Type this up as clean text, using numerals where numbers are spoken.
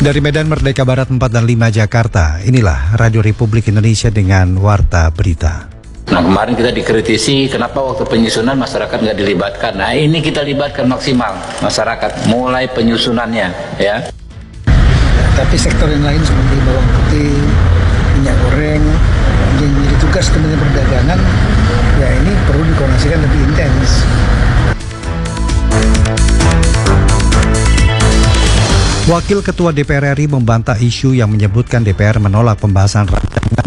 Dari Medan Merdeka Barat 4 dan 5 Jakarta, inilah Radio Republik Indonesia dengan Warta Berita. Nah, kemarin kita dikritisi kenapa waktu penyusunan masyarakat nggak dilibatkan. Nah, ini kita libatkan maksimal masyarakat mulai penyusunannya, ya. Tapi sektor yang lain seperti bawang putih, minyak goreng, yang menjadi tugas Kementerian Perdagangan, ya ini perlu dikoordinasikan lebih intens. Wakil Ketua DPR RI membantah isu yang menyebutkan DPR menolak pembahasan rancangan